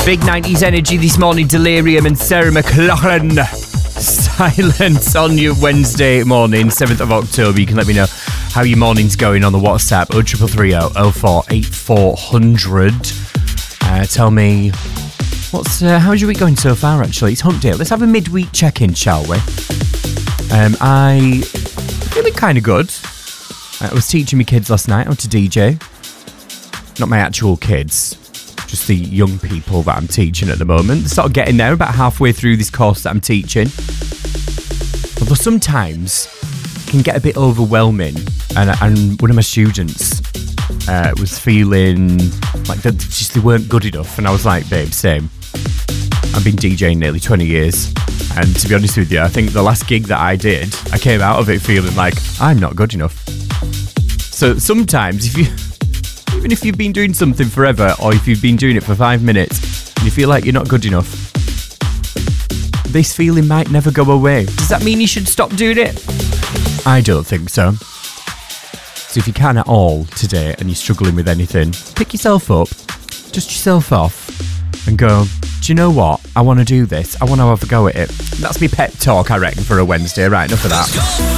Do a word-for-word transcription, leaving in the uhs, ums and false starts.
Big nineties energy this morning, Delirium and Sarah McLachlan. Silence on your Wednesday morning, seventh of October. You can let me know how your morning's going on the WhatsApp, oh three three three oh oh four eight four hundred. Uh, tell me, what's uh, how's your week going so far, actually? It's hump day. Let's have a midweek check-in, shall we? Um, I feeling kind of good. I was teaching my kids last night how to D J. Not my actual kids, just the young people that I'm teaching at the moment. They're sort of getting there, about halfway through this course that I'm teaching. Although sometimes it can get a bit overwhelming, and, and one of my students uh, was feeling like they just they weren't good enough, and I was like, babe, same. I've been DJing nearly twenty years, and to be honest with you, I think the last gig that I did, I came out of it feeling like I'm not good enough. So sometimes if you even if you've been doing something forever, or if you've been doing it for five minutes and you feel like you're not good enough, this feeling might never go away. Does that mean you should stop doing it? I don't think so. So if you can at all today and you're struggling with anything, pick yourself up, dust yourself off and go, do you know what? I want to do this. I want to have a go at it. That's me pep talk, I reckon, for a Wednesday. Right, enough of that.